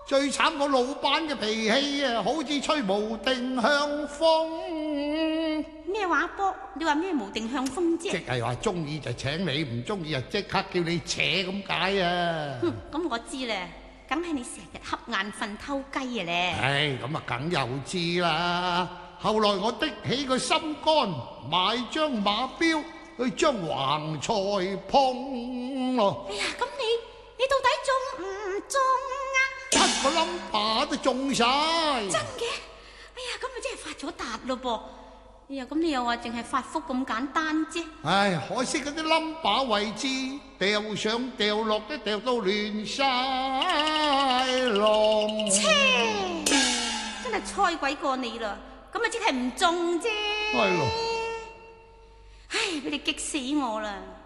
最慘個老闆嘅脾氣啊，好似吹無定向風。 咩話波？你話咩無定向風啫？ 即係話中意就請你，唔中意就即刻叫你扯咁解啊！ 咁我知啦，梗係你成日瞌眼瞓偷雞啊咧！ 唉，咁啊梗有知啦。後來我的起個心肝，買張馬標去將橫財碰咯。 哎呀，咁你到底中唔中啊 ？7個冧都中晒。 真嘅？哎呀，咁咪真係發咗達咯噃！哎呀，咁你又話淨係發福咁簡單啫？ 唉，可惜嗰啲冧位置掉上掉落都掉到亂晒龍。 切！真係猜鬼過你啦！咁咪即係唔中啫。 係咯。 唉，俾你激死我啦！